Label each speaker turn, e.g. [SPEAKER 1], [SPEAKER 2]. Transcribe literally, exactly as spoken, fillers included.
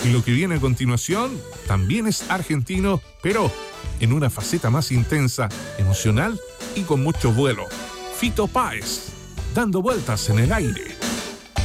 [SPEAKER 1] Y lo que viene a continuación también es argentino, pero en una faceta más intensa, emocional y con mucho vuelo. Fito Páez, dando vueltas en el aire.